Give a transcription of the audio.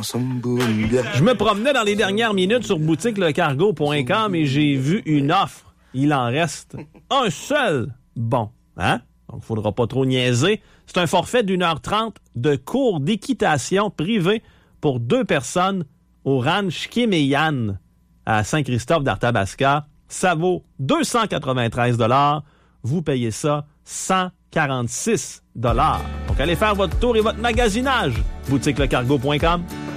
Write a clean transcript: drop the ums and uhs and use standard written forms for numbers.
Je me promenais dans les dernières minutes sur boutiquelecargo.com et j'ai vu une offre. Il en reste un seul. Bon, hein? Donc, il ne faudra pas trop niaiser. C'est un forfait d'1h30 de cours d'équitation privée pour 2 personnes au ranch Kéméyan à Saint-Christophe d'Arthabasca. Ça vaut 293 $. Vous payez ça 146 $. Donc, allez faire votre tour et votre magasinage. boutiquelecargo.com.